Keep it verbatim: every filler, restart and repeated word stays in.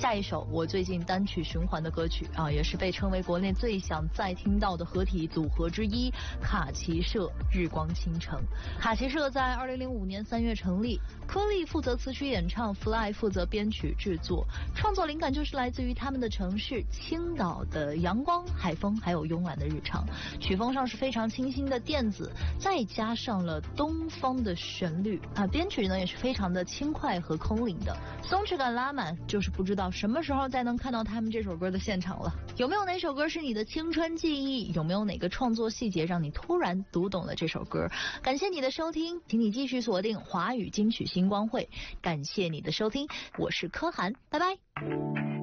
下一首我最近单曲循环的歌曲啊，也是被称为国内最想再听到的合体组合之一，卡奇社日光倾城。卡奇社在二零零五年三月成立，柯利负责词曲演唱 ，Fly 负责编曲制作，创作灵感就是来自于他们的城市青岛的阳光、海风还有慵懒的日常。曲风上是非常清新的电子，再加上了东方的旋律啊，编曲呢也是非常的轻快和空灵的，松弛感拉满，就是不知道什么时候再能看到他们这首歌的现场了。有没有哪首歌是你的青春记忆？有没有哪个创作细节让你突然读懂了这首歌？感谢你的收听，请你继续锁定华语金曲星光会。感谢你的收听，我是柯涵，拜拜。